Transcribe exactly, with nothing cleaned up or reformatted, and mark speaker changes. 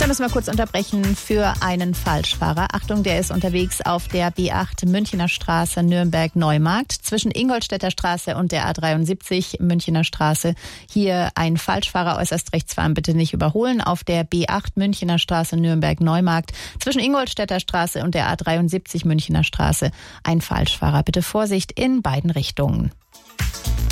Speaker 1: müssen wir kurz unterbrechen für einen Falschfahrer. Achtung, der ist unterwegs auf der B acht Münchener Straße Nürnberg-Neumarkt zwischen Ingolstädter Straße und der A dreiundsiebzig Münchener Straße. Hier ein Falschfahrer, äußerst rechts fahren, bitte nicht überholen. Auf der B acht Münchener Straße Nürnberg-Neumarkt zwischen Ingolstädter Straße und der A dreiundsiebzig Münchener Straße ein Falschfahrer. Bitte Vorsicht in beiden Richtungen.